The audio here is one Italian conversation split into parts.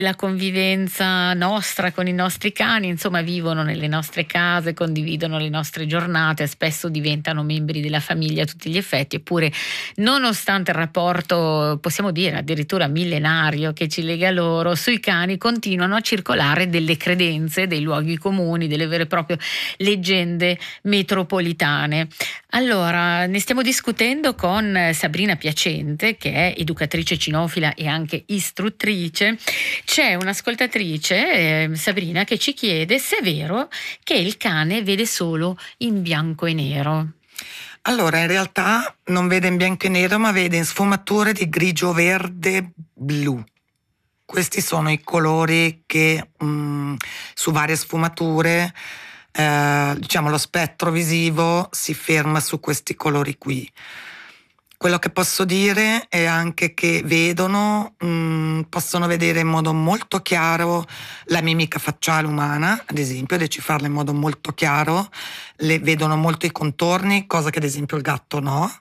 la convivenza nostra con i nostri cani, insomma vivono nelle nostre case, condividono le nostre giornate, spesso diventano membri della famiglia a tutti gli effetti, eppure nonostante il rapporto, possiamo dire addirittura millenario che ci lega loro, sui cani continuano a circolare delle credenze, dei luoghi comuni, delle vere e proprie leggende metropolitane. Allora, ne stiamo discutendo con Sabrina Piacente, che è educatrice cinofila e anche istruttrice. C'è un'ascoltatrice, Sabrina, che ci chiede se è vero che il cane vede solo in bianco e nero. Allora, in realtà non vede in bianco e nero, ma vede in sfumature di grigio, verde, blu. Questi sono i colori che su varie sfumature, diciamo, lo spettro visivo si ferma su questi colori qui. Quello che posso dire è anche che possono vedere in modo molto chiaro la mimica facciale umana, ad esempio, decifrarla in modo molto chiaro, vedono molto i contorni, cosa che ad esempio il gatto no.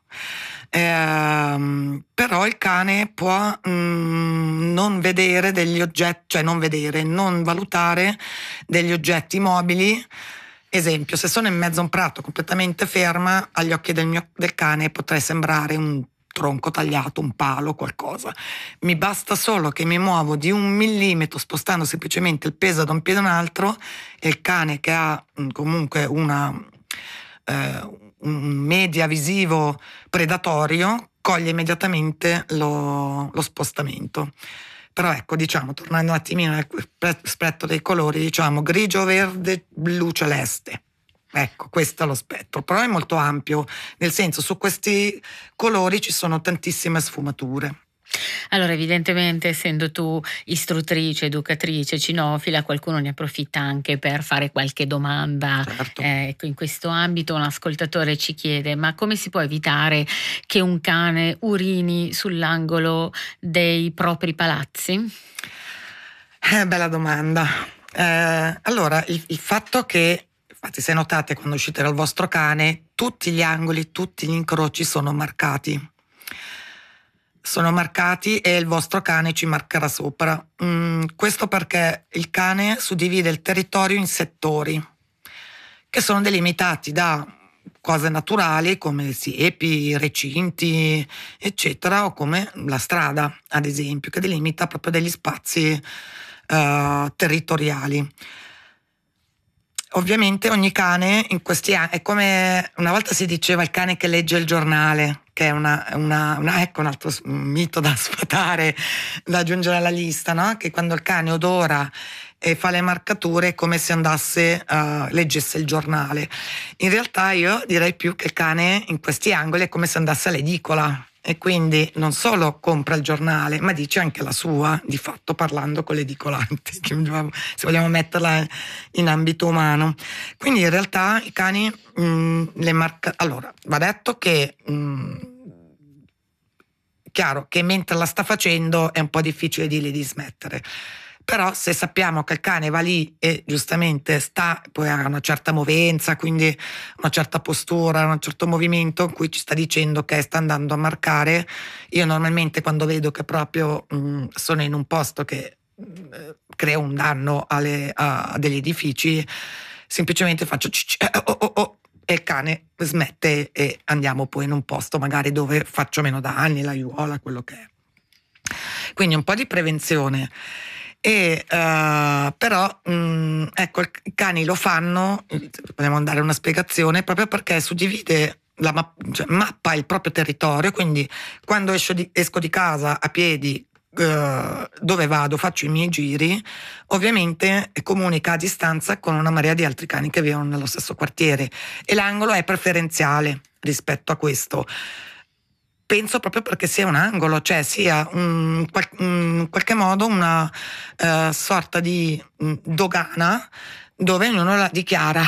Però il cane può non vedere degli oggetti, cioè non valutare degli oggetti mobili. Esempio, se sono in mezzo a un prato completamente ferma, agli occhi del cane potrei sembrare un tronco tagliato, un palo, qualcosa. Mi basta solo che mi muovo di 1 millimetro, spostando semplicemente il peso da un piede a un altro, e il cane, che ha comunque un media visivo predatorio, coglie immediatamente lo spostamento. Però ecco, diciamo, tornando un attimino all'aspetto dei colori, diciamo grigio, verde, blu, celeste. Ecco, questo è lo spettro, però è molto ampio, nel senso, su questi colori ci sono tantissime sfumature. Allora, evidentemente, essendo tu istruttrice, educatrice, cinofila, qualcuno ne approfitta anche per fare qualche domanda. Certo. Ecco, in questo ambito un ascoltatore ci chiede: ma come si può evitare che un cane urini sull'angolo dei propri palazzi? Bella domanda. Allora, il fatto che, infatti, se notate quando uscite dal vostro cane, tutti gli angoli, tutti gli incroci sono marcati. Sono marcati e il vostro cane ci marcherà sopra. Questo perché il cane suddivide il territorio in settori che sono delimitati da cose naturali come siepi, recinti, eccetera, o come la strada, ad esempio, che delimita proprio degli spazi territoriali. Ovviamente ogni cane in questi anni è come una volta si diceva il cane che legge il giornale, che è ecco un altro mito da sfatare, da aggiungere alla lista, no? Che quando il cane odora e fa le marcature è come se andasse leggesse il giornale. In realtà io direi più che il cane in questi angoli è come se andasse all'edicola, e quindi non solo compra il giornale, ma dice anche la sua, di fatto, parlando con l'edicolante, se vogliamo metterla in ambito umano. Quindi in realtà i cani allora, va detto che chiaro che mentre la sta facendo è un po' difficile dirgli di smettere. Però se sappiamo che il cane va lì e giustamente sta, poi ha una certa movenza, quindi una certa postura, un certo movimento in cui ci sta dicendo che sta andando a marcare, io normalmente quando vedo che proprio sono in un posto che crea un danno a degli edifici, semplicemente faccio e il cane smette e andiamo poi in un posto magari dove faccio meno danni, l'aiuola, quello che è. Quindi un po' di prevenzione. Però ecco, i cani lo fanno, vogliamo dare una spiegazione, proprio perché suddivide mappa il proprio territorio, quindi quando esco di casa a piedi, dove vado, faccio i miei giri, ovviamente comunica a distanza con una marea di altri cani che vivono nello stesso quartiere, e l'angolo è preferenziale rispetto a questo. Penso proprio perché sia un angolo, cioè sia in qualche modo una sorta di dogana dove ognuno la dichiara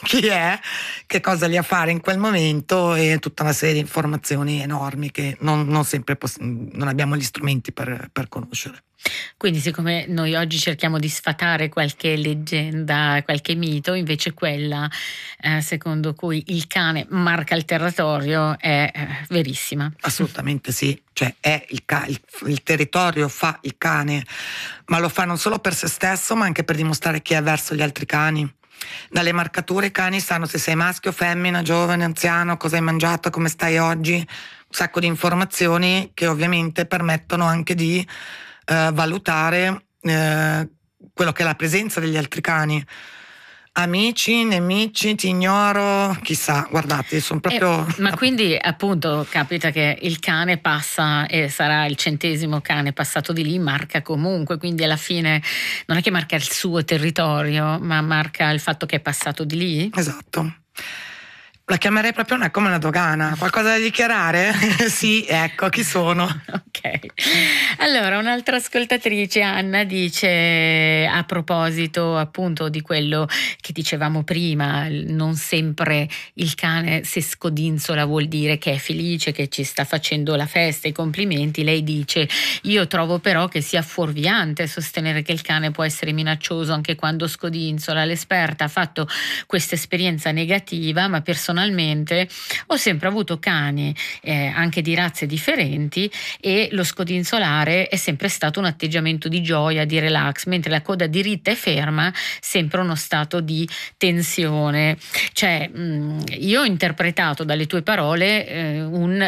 chi è, che cosa gli ha a fare in quel momento e tutta una serie di informazioni enormi che non sempre non abbiamo gli strumenti per conoscere. Quindi siccome noi oggi cerchiamo di sfatare qualche leggenda, qualche mito, invece quella secondo cui il cane marca il territorio è verissima. Assolutamente sì, cioè è il territorio fa il cane, ma lo fa non solo per se stesso ma anche per dimostrare chi è verso gli altri cani. Dalle marcature i cani sanno se sei maschio, femmina, giovane, anziano, cosa hai mangiato, come stai oggi, un sacco di informazioni che ovviamente permettono anche di valutare quello che è la presenza degli altri cani. Amici, nemici, ti ignoro, chissà, guardate, sono proprio... ma quindi appunto capita che il cane passa e sarà il 100° cane passato di lì, marca comunque, quindi alla fine non è che marca il suo territorio, ma marca il fatto che è passato di lì? Esatto. La chiamerei proprio come una dogana. Qualcosa da dichiarare? Sì, ecco, chi sono? Ok. Allora, un'altra ascoltatrice, Anna, dice a proposito appunto di quello che dicevamo prima, non sempre il cane se scodinzola vuol dire che è felice, che ci sta facendo la festa, i complimenti. Lei dice: io trovo però che sia fuorviante sostenere che il cane può essere minaccioso anche quando scodinzola. L'esperta ha fatto questa esperienza negativa, ma personalmente ho sempre avuto cani anche di razze differenti e lo scodinzolare è sempre stato un atteggiamento di gioia, di relax, mentre la coda diritta e ferma sempre uno stato di tensione. Cioè io ho interpretato dalle tue parole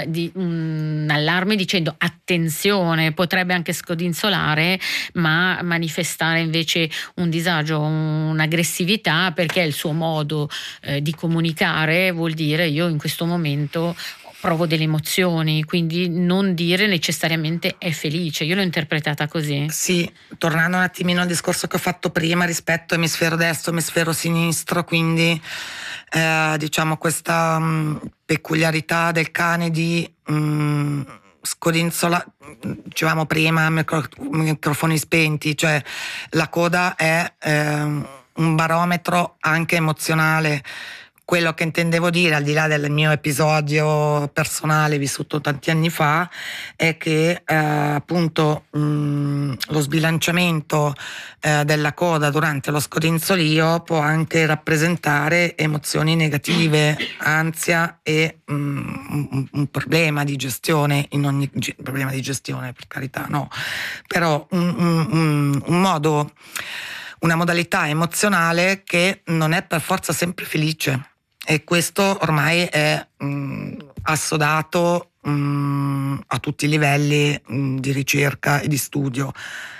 un allarme dicendo attenzione, potrebbe anche scodinzolare ma manifestare invece un disagio, un'aggressività, perché è il suo modo di comunicare, vuol dire io in questo momento provo delle emozioni, quindi non dire necessariamente è felice. Io l'ho interpretata così. Sì, tornando un attimino al discorso che ho fatto prima rispetto a emisfero destro, emisfero sinistro, quindi diciamo questa peculiarità del cane di scodinzola, dicevamo prima, microfoni spenti, cioè la coda è un barometro anche emozionale. Quello che intendevo dire, al di là del mio episodio personale vissuto tanti anni fa, è che appunto lo sbilanciamento della coda durante lo scodinzolio può anche rappresentare emozioni negative, ansia e un problema di gestione, in ogni problema di gestione, per carità, no, però un modo, una modalità emozionale che non è per forza sempre felice. E questo ormai è assodato a tutti i livelli di ricerca e di studio.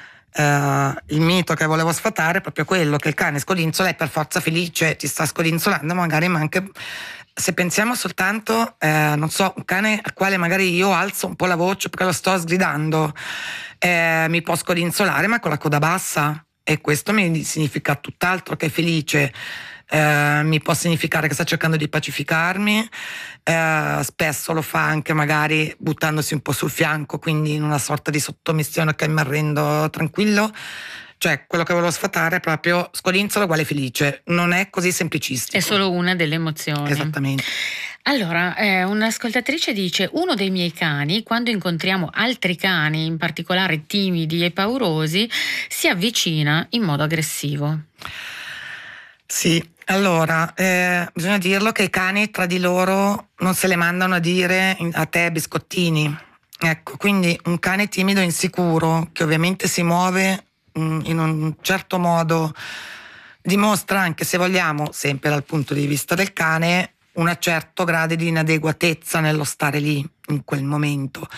Il mito che volevo sfatare è proprio quello che il cane scodinzola è per forza felice, ti sta scodinzolando magari, ma anche se pensiamo soltanto, non so, un cane al quale magari io alzo un po' la voce perché lo sto sgridando, mi può scodinzolare ma con la coda bassa, e questo mi significa tutt'altro che felice. Mi può significare che sta cercando di pacificarmi, spesso lo fa anche magari buttandosi un po' sul fianco, quindi in una sorta di sottomissione che mi arrendo tranquillo. Cioè, quello che volevo sfatare è proprio scodinzola uguale felice, non è così semplicistico. È solo una delle emozioni. Esattamente. Allora, un'ascoltatrice dice: uno dei miei cani, quando incontriamo altri cani, in particolare timidi e paurosi, si avvicina in modo aggressivo. Sì, allora, bisogna dirlo che i cani tra di loro non se le mandano a dire a te biscottini. Ecco, quindi un cane timido e insicuro, che ovviamente si muove in un certo modo, dimostra anche, se vogliamo, sempre dal punto di vista del cane, un certo grado di inadeguatezza nello stare lì, in quel momento.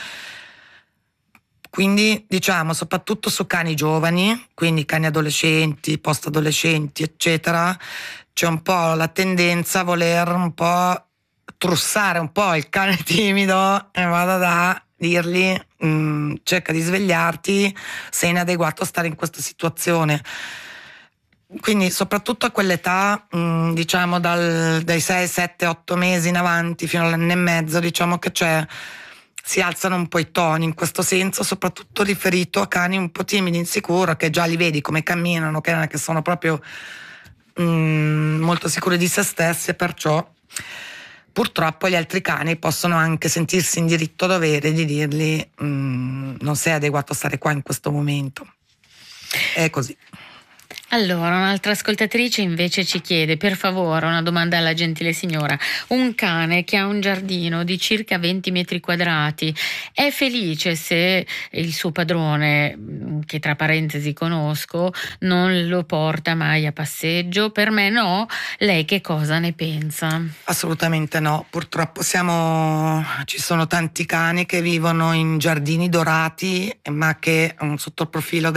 Quindi diciamo soprattutto su cani giovani, quindi cani adolescenti, post-adolescenti, eccetera, c'è un po' la tendenza a voler un po' trussare un po' il cane timido e vado da dirgli cerca di svegliarti, sei inadeguato a stare in questa situazione. Quindi soprattutto a quell'età, diciamo dai 6, 7, 8 mesi in avanti fino all'anno e mezzo, diciamo che si alzano un po' i toni in questo senso, soprattutto riferito a cani un po' timidi, insicuri, che già li vedi come camminano, che sono proprio molto sicuri di se stessi, e perciò purtroppo gli altri cani possono anche sentirsi in diritto dovere di dirgli non sei adeguato a stare qua in questo momento. È così. Allora, un'altra ascoltatrice invece ci chiede, per favore, una domanda alla gentile signora. Un cane che ha un giardino di circa 20 metri quadrati è felice se il suo padrone, che tra parentesi conosco, non lo porta mai a passeggio? Per me no. Lei che cosa ne pensa? Assolutamente no. Purtroppo ci sono tanti cani che vivono in giardini dorati, ma che sotto il profilo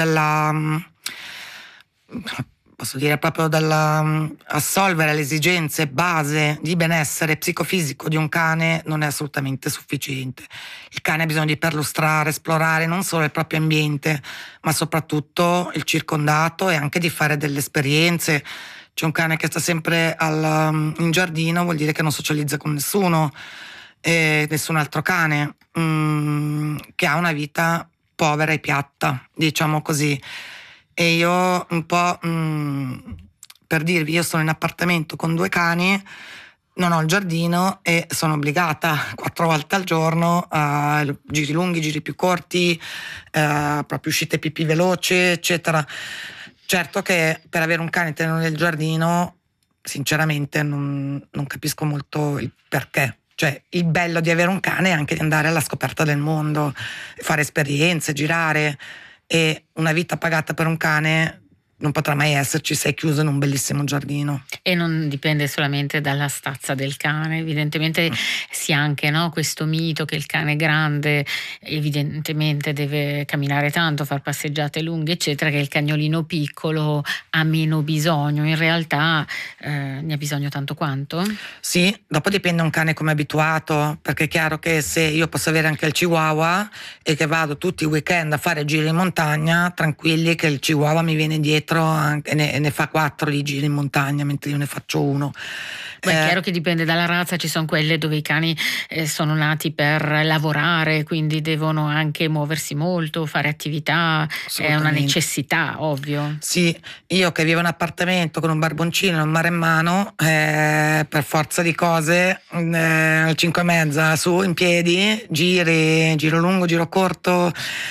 posso dire proprio assolvere le esigenze base di benessere psicofisico di un cane non è assolutamente sufficiente. Il cane ha bisogno di perlustrare, esplorare non solo il proprio ambiente, ma soprattutto il circondato, e anche di fare delle esperienze. C'è un cane che sta sempre in giardino, vuol dire che non socializza con nessuno, nessun altro cane, che ha una vita povera e piatta, diciamo così. E io un po', per dirvi, io sono in appartamento con 2 cani, non ho il giardino e sono obbligata 4 volte al giorno a giri lunghi, giri più corti, proprio uscite pipì veloce, eccetera. Certo che per avere un cane e tenerlo nel giardino, sinceramente non capisco molto il perché. Cioè, il bello di avere un cane è anche di andare alla scoperta del mondo, fare esperienze, girare. E una vita pagata per un cane non potrà mai esserci se è chiuso in un bellissimo giardino. E non dipende solamente dalla stazza del cane, evidentemente si ha anche, no, questo mito che il cane grande evidentemente deve camminare tanto, far passeggiate lunghe eccetera, che il cagnolino piccolo ha meno bisogno. In realtà ne ha bisogno tanto quanto? Sì, dopo dipende un cane come è abituato, perché è chiaro che se io posso avere anche il chihuahua e che vado tutti i weekend a fare giri in montagna, tranquilli che il chihuahua mi viene dietro e ne fa 4 di giri in montagna, mentre io ne faccio 1. Beh, è chiaro che dipende dalla razza, ci sono quelle dove i cani sono nati per lavorare, quindi devono anche muoversi molto, fare attività, è una necessità, ovvio. Sì, io che vivo in appartamento con un barboncino e un maremmano, per forza di cose, alle 5:30 su, in piedi, giro lungo, giro corto,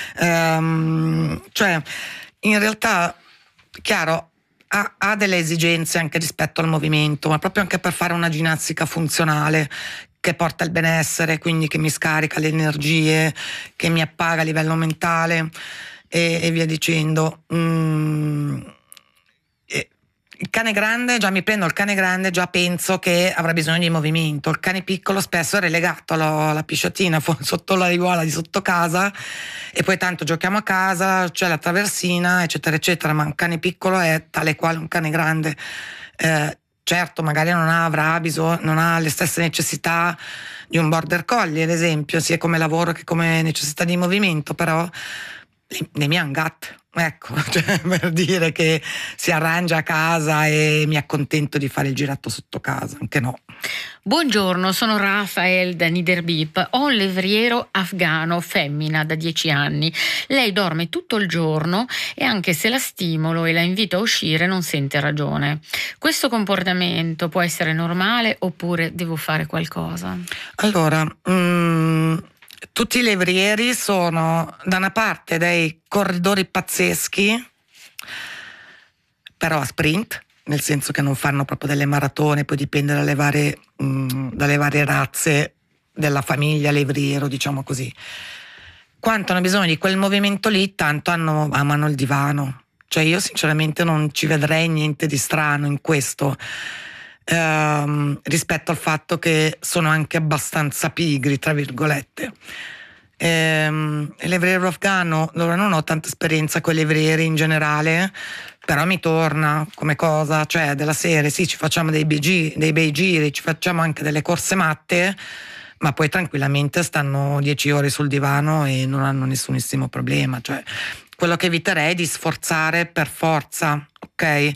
cioè in realtà, chiaro, ha delle esigenze anche rispetto al movimento, ma proprio anche per fare una ginnastica funzionale che porta il benessere, quindi che mi scarica le energie, che mi appaga a livello mentale e via dicendo. Il cane grande, già mi prendo il cane grande, già penso che avrà bisogno di movimento. Il cane piccolo spesso è relegato alla pisciatina sotto la riguala di sotto casa, e poi tanto giochiamo a casa, c'è la traversina, eccetera eccetera, ma un cane piccolo è tale quale un cane grande. Certo, magari non ha le stesse necessità di un border collie, ad esempio, sia come lavoro che come necessità di movimento, però ne mi ha un gatto. Ecco, cioè, per dire che si arrangia a casa e mi accontento di fare il giretto sotto casa, anche no. Buongiorno, sono Rafael da Niederbip, ho un levriero afgano femmina da 10 anni. Lei dorme tutto il giorno e anche se la stimolo e la invito a uscire non sente ragione. Questo comportamento può essere normale oppure devo fare qualcosa? Allora, tutti i levrieri sono da una parte dei corridori pazzeschi, però a sprint, nel senso che non fanno proprio delle maratone, poi dipende dalle varie razze della famiglia levriero, diciamo così. Quanto hanno bisogno di quel movimento lì, tanto amano il divano. Cioè io sinceramente non ci vedrei niente di strano in questo. Rispetto al fatto che sono anche abbastanza pigri, tra virgolette. Il levriero afgano, allora non ho tanta esperienza con i levrieri in generale, però mi torna come cosa, cioè della serie, sì, ci facciamo dei bei giri, ci facciamo anche delle corse matte, ma poi tranquillamente stanno 10 ore sul divano e non hanno nessunissimo problema. Cioè, quello che eviterei è di sforzare per forza, ok?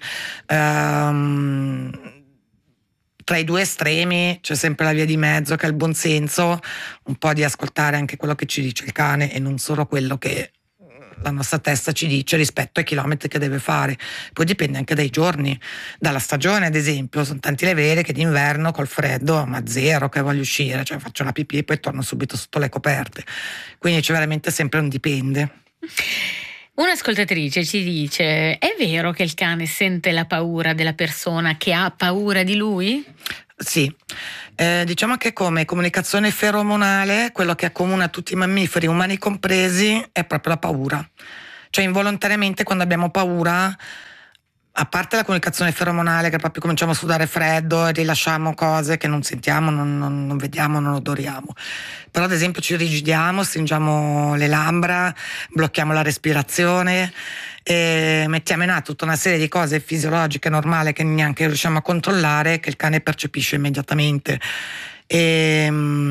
Tra i 2 estremi c'è sempre la via di mezzo, che è il buonsenso, un po' di ascoltare anche quello che ci dice il cane e non solo quello che la nostra testa ci dice rispetto ai chilometri che deve fare. Poi dipende anche dai giorni, dalla stagione ad esempio. Sono tanti le vere che d'inverno col freddo, ma zero che voglio uscire, cioè faccio la pipì e poi torno subito sotto le coperte. Quindi c'è veramente sempre un dipende. Un'ascoltatrice ci dice: è vero che il cane sente la paura della persona che ha paura di lui? Sì, diciamo che come comunicazione feromonale quello che accomuna tutti i mammiferi, umani compresi, è proprio la paura. Cioè involontariamente quando abbiamo paura, a parte la comunicazione feromonale che proprio cominciamo a sudare freddo e rilasciamo cose che non sentiamo, non vediamo, non odoriamo, però ad esempio ci rigidiamo, stringiamo le labbra, blocchiamo la respirazione e mettiamo in atto tutta una serie di cose fisiologiche normali che neanche riusciamo a controllare, che il cane percepisce immediatamente e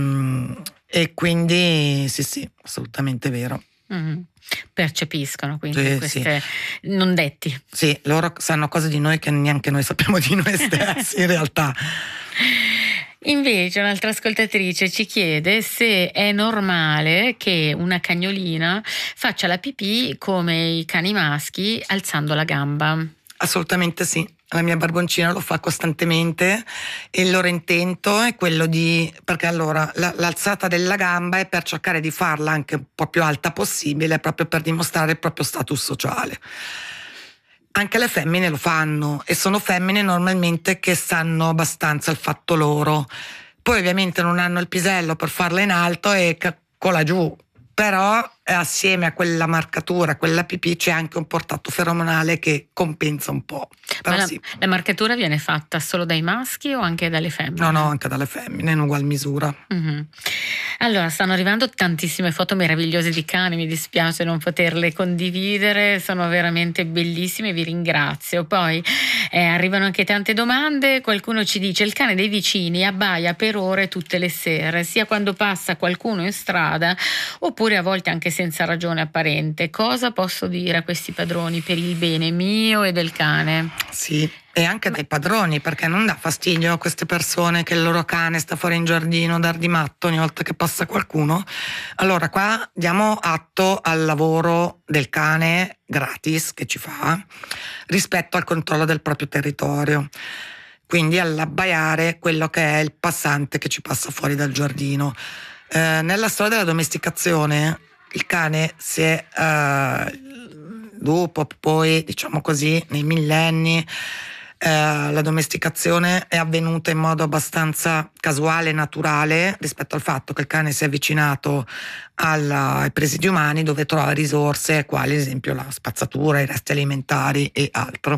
quindi sì, assolutamente vero. Percepiscono quindi queste sì. non detti. Sì, loro sanno cose di noi che neanche noi sappiamo di noi stessi in realtà. Invece un'altra ascoltatrice ci chiede se è normale che una cagnolina faccia la pipì come i cani maschi alzando la gamba. Assolutamente sì. La mia barboncina lo fa costantemente e il loro intento è quello perché allora l'alzata della gamba è per cercare di farla anche un po' più alta possibile, proprio per dimostrare il proprio status sociale. Anche le femmine lo fanno e sono femmine normalmente che sanno abbastanza il fatto loro. Poi ovviamente non hanno il pisello per farla in alto e cola giù, però assieme a quella marcatura, a quella pipì, c'è anche un portato feromonale che compensa un po'. Ma la marcatura viene fatta solo dai maschi o anche dalle femmine? No, anche dalle femmine, in ugual misura. Mm-hmm. Allora, stanno arrivando tantissime foto meravigliose di cani, mi dispiace non poterle condividere, sono veramente bellissime, vi ringrazio. Poi arrivano anche tante domande, qualcuno ci dice: il cane dei vicini abbaia per ore tutte le sere, sia quando passa qualcuno in strada oppure a volte anche senza ragione apparente. Cosa posso dire a questi padroni per il bene mio e del cane? Sì, e anche dai padroni, perché non dà fastidio a queste persone che il loro cane sta fuori in giardino dar di matto ogni volta che passa qualcuno. Allora qua diamo atto al lavoro del cane gratis che ci fa rispetto al controllo del proprio territorio, quindi all'abbaiare quello che è il passante che ci passa fuori dal giardino. Nella storia della domesticazione il cane si è dopo poi, diciamo così, nei millenni la domesticazione è avvenuta in modo abbastanza casuale e naturale rispetto al fatto che il cane si è avvicinato ai presidi umani dove trova risorse quali ad esempio la spazzatura, i resti alimentari e altro.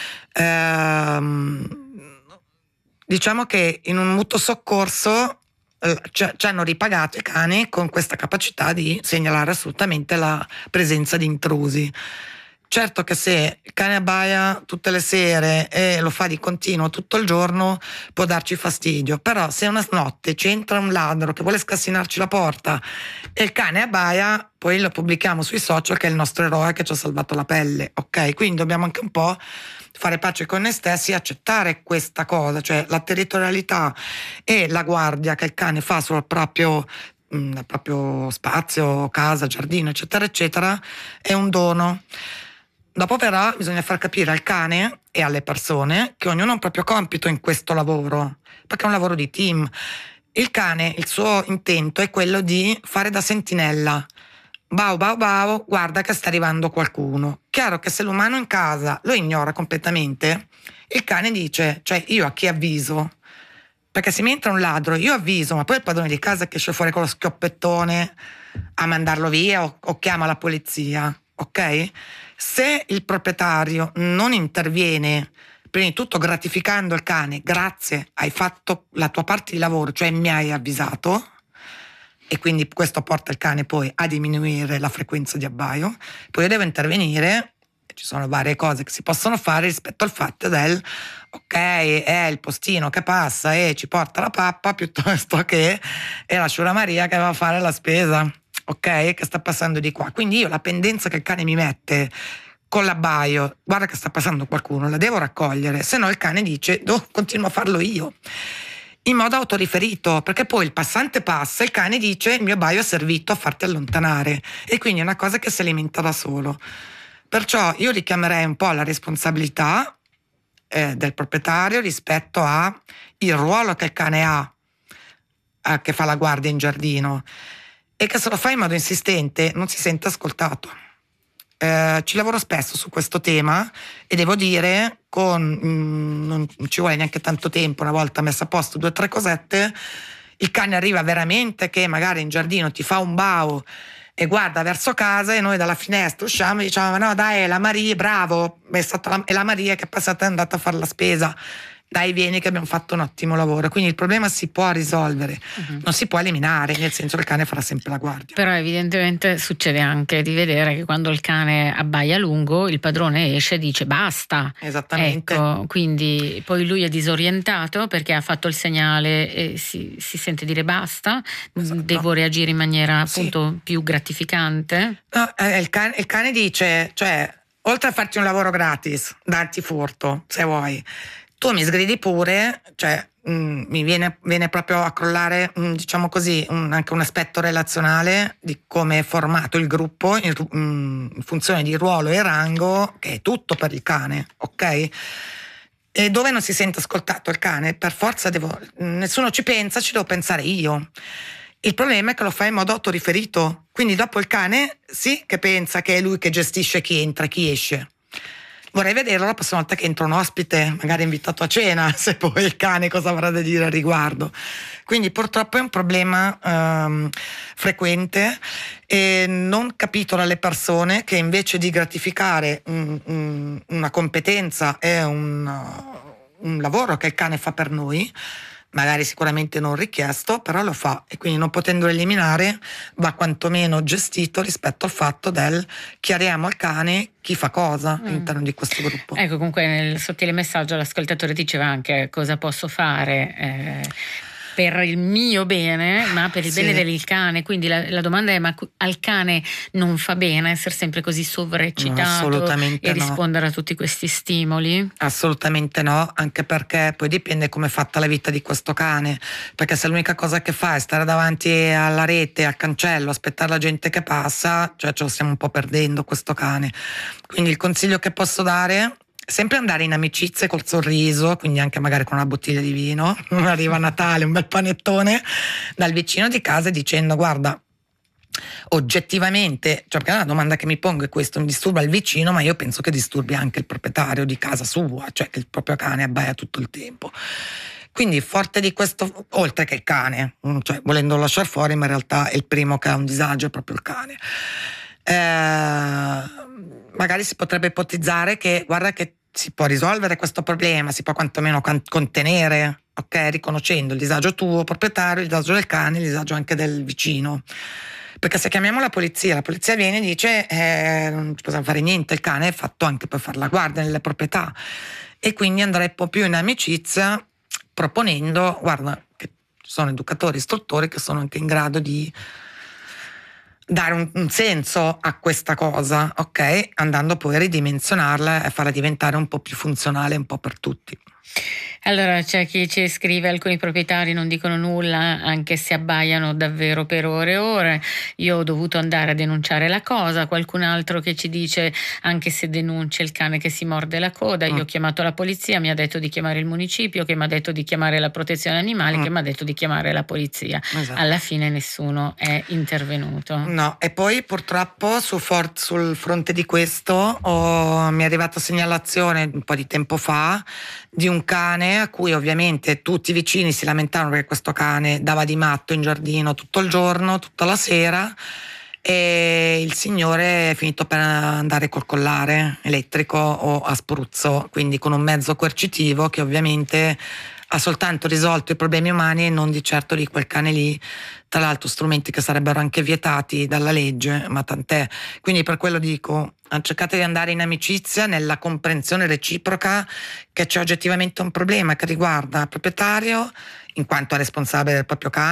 Diciamo che in un mutuo soccorso ci hanno ripagato i cani con questa capacità di segnalare assolutamente la presenza di intrusi. Certo che se il cane abbaia tutte le sere e lo fa di continuo tutto il giorno può darci fastidio, però se una notte ci entra un ladro che vuole scassinarci la porta e il cane abbaia, poi lo pubblichiamo sui social che è il nostro eroe che ci ha salvato la pelle, ok? Quindi dobbiamo anche un po' fare pace con noi stessi e accettare questa cosa, cioè la territorialità e la guardia che il cane fa sul proprio spazio, casa, giardino, eccetera, eccetera, è un dono. Dopo però bisogna far capire al cane e alle persone che ognuno ha un proprio compito in questo lavoro, perché è un lavoro di team. Il cane, il suo intento è quello di fare da sentinella. Bau, bau, bau, guarda che sta arrivando qualcuno. Chiaro che se l'umano in casa lo ignora completamente, il cane dice, cioè io a chi avviso? Perché se mi entra un ladro io avviso, ma poi il padrone di casa che esce fuori con lo schioppettone a mandarlo via o chiama la polizia, ok? Se il proprietario non interviene, prima di tutto gratificando il cane, grazie, hai fatto la tua parte di lavoro, cioè mi hai avvisato, e quindi questo porta il cane poi a diminuire la frequenza di abbaio, poi io devo intervenire, ci sono varie cose che si possono fare rispetto al fatto del ok, è il postino che passa e ci porta la pappa piuttosto che è la Sciura Maria che va a fare la spesa, ok, che sta passando di qua. Quindi io la pendenza che il cane mi mette con l'abbaio, guarda che sta passando qualcuno, la devo raccogliere, se no il cane dice continuo a farlo io. in modo autoriferito, perché poi il passante passa, il cane dice il mio baio è servito a farti allontanare, e quindi è una cosa che si alimenta da solo. Perciò io richiamerei un po' la responsabilità del proprietario rispetto a il ruolo che il cane ha, che fa la guardia in giardino, e che se lo fa in modo insistente non si sente ascoltato. Ci lavoro spesso su questo tema e devo dire non ci vuole neanche tanto tempo, una volta messa a posto 2 o 3 cosette, il cane arriva veramente che magari in giardino ti fa un bao e guarda verso casa, e noi dalla finestra usciamo e diciamo: no dai, è la Maria, bravo, è la Maria che è passata e è andata a fare la spesa, dai vieni che abbiamo fatto un ottimo lavoro. Quindi il problema si può risolvere, non si può eliminare, nel senso che il cane farà sempre la guardia. Però evidentemente succede anche di vedere che quando il cane abbaia a lungo, il padrone esce e dice basta. Esattamente. Ecco, quindi poi lui è disorientato perché ha fatto il segnale e si sente dire basta, Esatto. devo reagire in maniera appunto più gratificante. No, il cane dice, cioè, oltre a farti un lavoro gratis, darti furto, se vuoi, tu mi sgridi pure, cioè mi viene proprio a crollare, diciamo così, anche un aspetto relazionale di come è formato il gruppo in funzione di ruolo e rango, che è tutto per il cane, ok? E dove non si sente ascoltato il cane, per forza nessuno ci pensa, ci devo pensare io. Il problema è che lo fa in modo autoriferito, quindi dopo il cane sì che pensa che è lui che gestisce chi entra e chi esce. Vorrei vederlo la prossima volta che entra un ospite, magari invitato a cena, se poi il cane cosa avrà da dire al riguardo. Quindi purtroppo è un problema frequente, e non capito dalle persone che invece di gratificare una competenza e un lavoro che il cane fa per noi, magari sicuramente non richiesto, però lo fa, e quindi non potendolo eliminare va quantomeno gestito rispetto al fatto del chiariamo al cane chi fa cosa all'interno di questo gruppo. Ecco, comunque nel sottile messaggio l'ascoltatore diceva anche cosa posso fare per il mio bene, ma per il bene del cane. Quindi la domanda è: ma al cane non fa bene essere sempre così sovraeccitato e rispondere a tutti questi stimoli? Assolutamente no, anche perché poi dipende come è fatta la vita di questo cane, perché se l'unica cosa che fa è stare davanti alla rete, al cancello, aspettare la gente che passa, cioè ce lo stiamo un po' perdendo questo cane. Quindi il consiglio che posso dare: sempre andare in amicizie col sorriso, quindi anche magari con una bottiglia di vino, arriva Natale, un bel panettone dal vicino di casa, dicendo: guarda, oggettivamente, cioè, perché la domanda che mi pongo è questo: mi disturba il vicino, ma io penso che disturbi anche il proprietario di casa sua, cioè che il proprio cane abbaia tutto il tempo. Quindi forte di questo, oltre che il cane, cioè volendolo lasciare fuori, ma in realtà è il primo che ha un disagio, è proprio il cane. Magari si potrebbe ipotizzare che, guarda, che si può risolvere questo problema, si può quantomeno contenere, ok? Riconoscendo il disagio tuo proprietario, il disagio del cane, il disagio anche del vicino. Perché se chiamiamo la polizia viene e dice non ci possiamo fare niente, il cane è fatto anche per fare la guardia nelle proprietà, e quindi andrei un po' più in amicizia proponendo: guarda, che ci sono educatori, istruttori che sono anche in grado di dare un senso a questa cosa, ok? Andando poi a ridimensionarla e farla diventare un po' più funzionale un po' per tutti. Allora c'è chi ci scrive: alcuni proprietari non dicono nulla anche se abbaiano davvero per ore e ore, io ho dovuto andare a denunciare la cosa. Qualcun altro che ci dice: anche se denuncia il cane che si morde la coda, io ho chiamato la polizia, mi ha detto di chiamare il municipio, che mi ha detto di chiamare la protezione animali, che mi ha detto di chiamare la polizia. Esatto. Alla fine nessuno è intervenuto. No, e poi purtroppo sul fronte di questo mi è arrivata segnalazione un po' di tempo fa di un cane a cui ovviamente tutti i vicini si lamentavano perché questo cane dava di matto in giardino tutto il giorno, tutta la sera, e il signore è finito per andare col collare elettrico o a spruzzo, quindi con un mezzo coercitivo che ovviamente ha soltanto risolto i problemi umani e non di certo di quel cane lì, tra l'altro strumenti che sarebbero anche vietati dalla legge, ma tant'è. Quindi per quello dico: cercate di andare in amicizia, nella comprensione reciproca che c'è oggettivamente un problema che riguarda il proprietario in quanto è responsabile del proprio cane,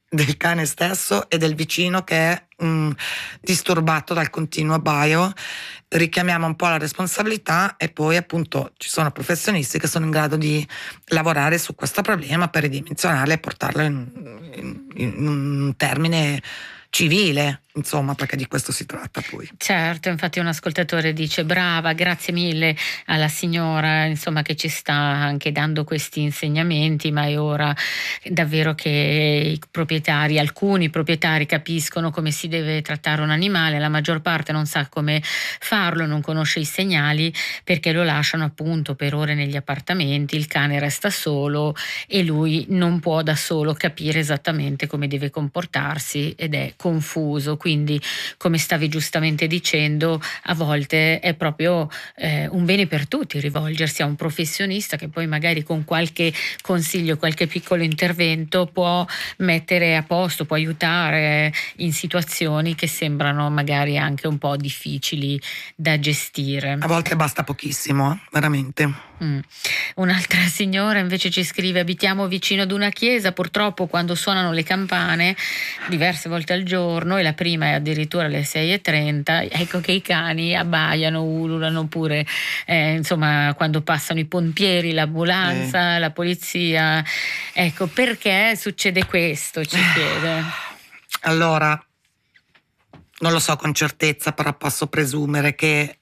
del cane stesso e del vicino che è disturbato dal continuo abbaio. Richiamiamo un po' la responsabilità e poi appunto ci sono professionisti che sono in grado di lavorare su questo problema per ridimensionarlo e portarlo in un termine civile, insomma, perché di questo si tratta poi. Certo, infatti un ascoltatore dice: brava, grazie mille alla signora, insomma, che ci sta anche dando questi insegnamenti, ma è ora davvero che i proprietari, alcuni proprietari capiscono come si deve trattare un animale, la maggior parte non sa come farlo, non conosce i segnali perché lo lasciano appunto per ore negli appartamenti, il cane resta solo e lui non può da solo capire esattamente come deve comportarsi ed è confuso. Quindi, come stavi giustamente dicendo, a volte è proprio un bene per tutti rivolgersi a un professionista che poi magari con qualche consiglio, qualche piccolo intervento può mettere a posto, può aiutare in situazioni che sembrano magari anche un po' difficili da gestire. A volte basta pochissimo, veramente. Un'altra signora invece ci scrive: abitiamo vicino ad una chiesa, purtroppo quando suonano le campane diverse volte al giorno, e la prima è addirittura alle 6:30, ecco che i cani abbaiano, ululano pure, insomma, quando passano i pompieri, l'ambulanza, la polizia. Ecco, perché succede questo, ci chiede. Allora, non lo so con certezza, però posso presumere che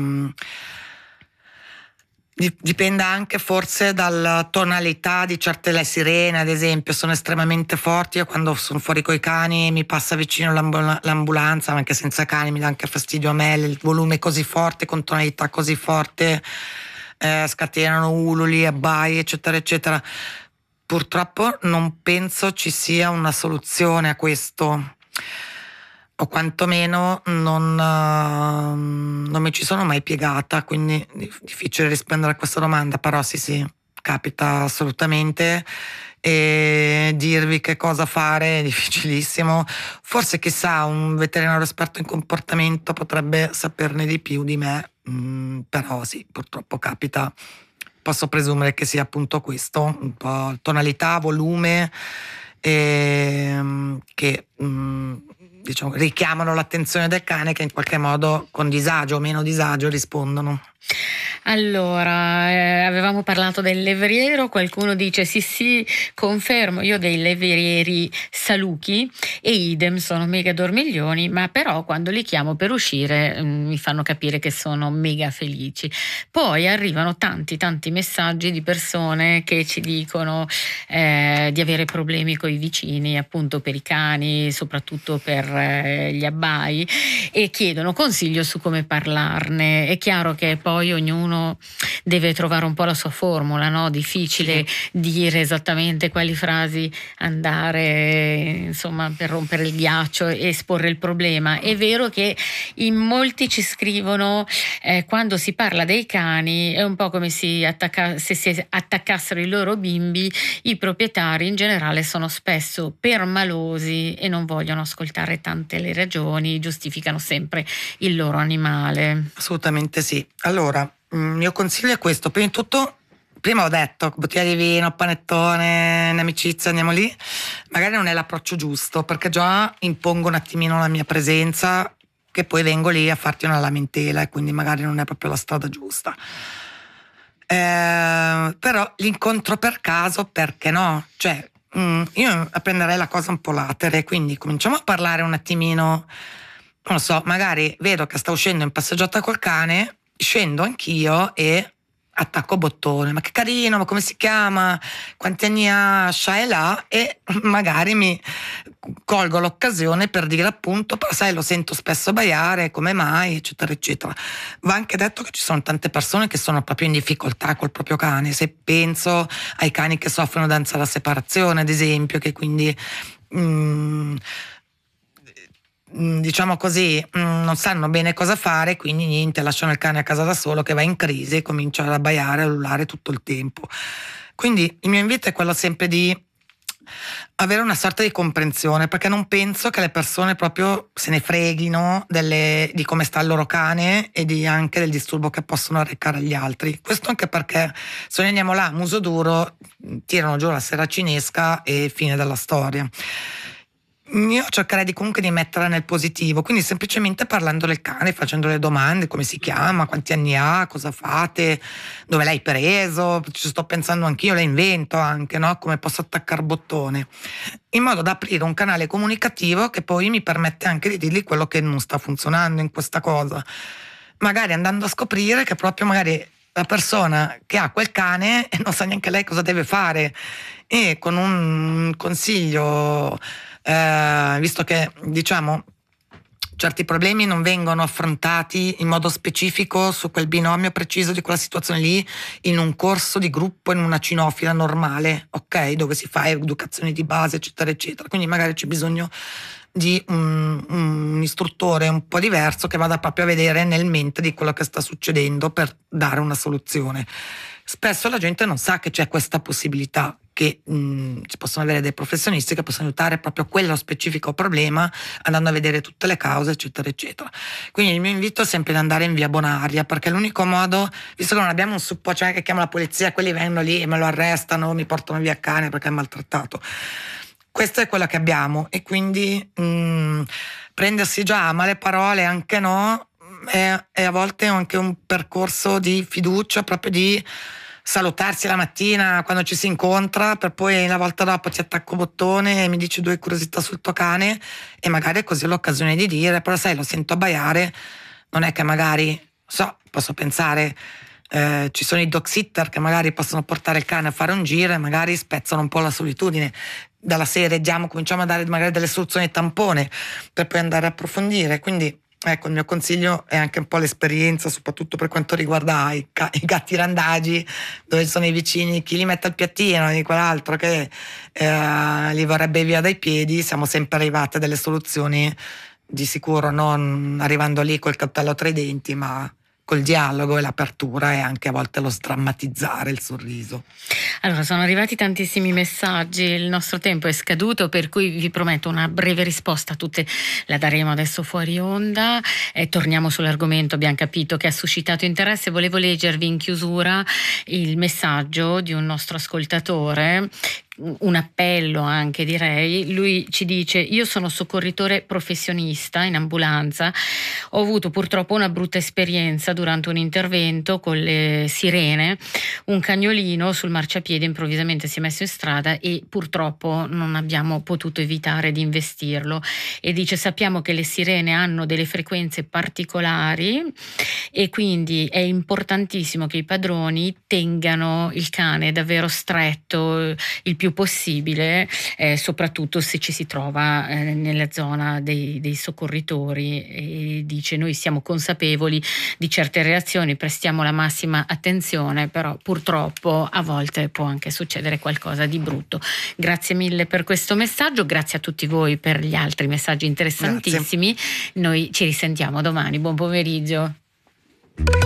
dipenda anche forse dalla tonalità di certe, le sirene ad esempio sono estremamente forti. Io quando sono fuori coi cani mi passa vicino l'ambulanza, anche senza cani mi dà anche fastidio a me, il volume così forte con tonalità così forte, scatenano ululi, abbai eccetera eccetera. Purtroppo non penso ci sia una soluzione a questo, o quantomeno non mi ci sono mai piegata, quindi è difficile rispondere a questa domanda, però sì, capita assolutamente, e dirvi che cosa fare è difficilissimo. Forse chissà, un veterinario esperto in comportamento potrebbe saperne di più di me, però sì, purtroppo capita. Posso presumere che sia appunto questo, un po' tonalità, volume, che diciamo richiamano l'attenzione del cane, che in qualche modo con disagio o meno disagio rispondono. Allora, avevamo parlato del levriero, qualcuno dice sì, confermo, io ho dei levrieri saluchi e idem, sono mega dormiglioni, ma però quando li chiamo per uscire mi fanno capire che sono mega felici. Poi arrivano tanti messaggi di persone che ci dicono di avere problemi con i vicini, appunto per i cani, soprattutto per gli abbai, e chiedono consiglio su come parlarne. È chiaro che poi ognuno deve trovare un po' la sua formula, no? Difficile dire esattamente quali frasi andare, insomma, per rompere il ghiaccio e esporre il problema. È vero che in molti ci scrivono quando si parla dei cani è un po' come se si attaccassero i loro bimbi. I proprietari in generale sono spesso permalosi e non vogliono ascoltare tante le ragioni, giustificano sempre il loro animale. Assolutamente sì. Allora, il mio consiglio è questo: prima di tutto, prima ho detto bottiglia di vino, panettone, in amicizia, andiamo lì. Magari non è l'approccio giusto, perché già impongo un attimino la mia presenza, che poi vengo lì a farti una lamentela, e quindi magari non è proprio la strada giusta. Però l'incontro per caso, perché no? Cioè, io prenderei la cosa un po' latere, quindi cominciamo a parlare un attimino, non lo so, magari vedo che sta uscendo in passeggiata col cane, scendo anch'io e attacco bottone: ma che carino, ma come si chiama, quanti anni ha, scia e là, e magari mi colgo l'occasione per dire appunto: però sai, lo sento spesso abbaiare, come mai, eccetera eccetera. Va anche detto che ci sono tante persone che sono proprio in difficoltà col proprio cane. Se penso ai cani che soffrono d'ansia da separazione ad esempio, che quindi diciamo così, non sanno bene cosa fare, quindi niente, lasciano il cane a casa da solo che va in crisi e comincia ad abbaiare, a ululare tutto il tempo. Quindi il mio invito è quello sempre di avere una sorta di comprensione, perché non penso che le persone proprio se ne freghino di come sta il loro cane e anche del disturbo che possono arrecare agli altri. Questo anche perché se noi andiamo là, muso duro, tirano giù la seracinesca e fine della storia. io cercherei comunque di metterla nel positivo, quindi semplicemente parlando del cane, facendo le domande: come si chiama, quanti anni ha, cosa fate, dove l'hai preso, ci sto pensando anch'io, le invento anche, no? Come posso attaccare bottone, in modo da aprire un canale comunicativo che poi mi permette anche di dirgli quello che non sta funzionando in questa cosa, magari andando a scoprire che proprio magari la persona che ha quel cane non sa neanche lei cosa deve fare, e con un consiglio, visto che diciamo certi problemi non vengono affrontati in modo specifico su quel binomio preciso di quella situazione lì in un corso di gruppo, in una cinofila normale, ok? Dove si fa educazione di base, eccetera, eccetera. Quindi magari c'è bisogno di un istruttore un po' diverso che vada proprio a vedere nel mente di quello che sta succedendo per dare una soluzione. Spesso la gente non sa che c'è questa possibilità, che ci possono avere dei professionisti che possono aiutare proprio quello specifico problema, andando a vedere tutte le cause, eccetera, eccetera. Quindi il mio invito è sempre di andare in via Bonaria, perché è l'unico modo, visto che non abbiamo un supporto, cioè che chiamo la polizia, quelli vengono lì e me lo arrestano, mi portano via il cane perché è maltrattato. Questo è quello che abbiamo, e quindi prendersi già a male parole, anche no, è a volte anche un percorso di fiducia, proprio di salutarsi la mattina quando ci si incontra, per poi la volta dopo ti attacco bottone e mi dici due curiosità sul tuo cane, e magari è così l'occasione di dire: però sai, lo sento abbaiare, non è che magari, posso pensare, ci sono i dog sitter che magari possono portare il cane a fare un giro e magari spezzano un po' la solitudine. Dalla serie cominciamo a dare magari delle soluzioni tampone per poi andare a approfondire. Quindi ecco, il mio consiglio è anche un po' l'esperienza, soprattutto per quanto riguarda i gatti randagi, dove sono i vicini, chi li mette al piattino e quell'altro che li vorrebbe via dai piedi. Siamo sempre arrivate a delle soluzioni, di sicuro non arrivando lì col coltello tra i denti, ma col dialogo e l'apertura, e anche a volte lo sdrammatizzare, il sorriso. Allora, sono arrivati tantissimi messaggi, il nostro tempo è scaduto, per cui vi prometto una breve risposta, tutte la daremo adesso fuori onda. Torniamo sull'argomento, abbiamo capito che ha suscitato interesse. Volevo leggervi in chiusura il messaggio di un nostro ascoltatore, un appello anche, direi. Lui ci dice: io sono soccorritore professionista in ambulanza, ho avuto purtroppo una brutta esperienza durante un intervento con le sirene. Un cagnolino sul marciapiede improvvisamente si è messo in strada e purtroppo non abbiamo potuto evitare di investirlo, e dice: sappiamo che le sirene hanno delle frequenze particolari e quindi è importantissimo che i padroni tengano il cane davvero stretto il più possibile, soprattutto se ci si trova nella zona dei soccorritori. E dice: noi siamo consapevoli di certe reazioni, prestiamo la massima attenzione, però purtroppo a volte può anche succedere qualcosa di brutto. Grazie mille per questo messaggio, grazie a tutti voi per gli altri messaggi interessantissimi. Grazie. Noi ci risentiamo domani, buon pomeriggio.